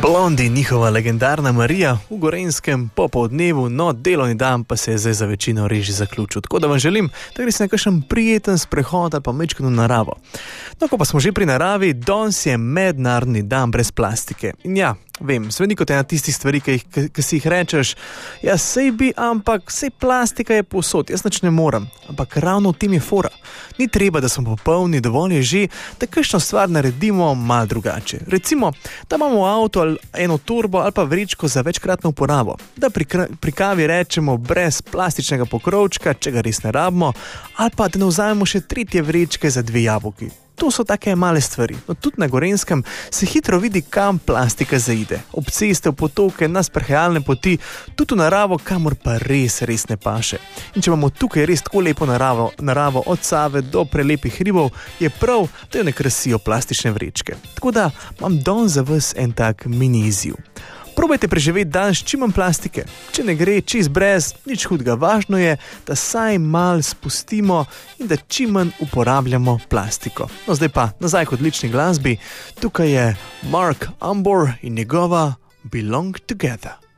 Blondi, njihova legendarna Marija v Gorenjskem popoldnevu, no delovni dan pa se je zdaj za večino reži zaključil. Tako da vam želim, da greste na kakšen prijeten sprehod ali pa majčkeno naravo. No, ko pa smo že pri naravi, danes je mednarodni dan brez plastike. In ja, vem, svenik kot ena tistih stvari, ki si jih rečeš, ja sej bi, ampak sej plastika je povsod, jaz nič ne morem. Ampak ravno v tem je fora. Ni treba, da smo popolni, dovolj je že, da kakšno stvar naredimo malo drugače. Recimo, da imamo v avtu ali eno torbo ali pa vrečko za večkratno uporabo. Da pri kavi rečemo brez plastičnega pokrovčka, če ga res ne rabimo, ali pa da ne vzamemo še tretje vrečke za 2 jabolki. To so take male stvari. No, tudi na Gorenskem se hitro vidi, kam plastika zaide. Ob ceste, v potoke, na sprehajalne poti, tudi v naravo, kamor pa res ne paše. In če imamo tukaj res tako lepo naravo od Save do prelepih hribov, je prav, da jo ne krasijo plastične vrečke. Tako da imam danes za vas en tak mini izziv. Probajte preživeti dan s čim manj plastike. Če ne gre čist brez, nič hudega. Važno je, da saj mal spustimo in da čim manj uporabljamo plastiko. No, zdaj pa nazaj k odlični glasbi. Tukaj je Mark Ambor in njegova Belong Together.